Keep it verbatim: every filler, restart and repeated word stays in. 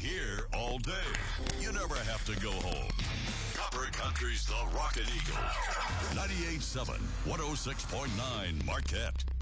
here all day. You never have to go home. Copper Country's The Rockin' Eagle. ninety-eight point seven, one oh six point nine Marquette.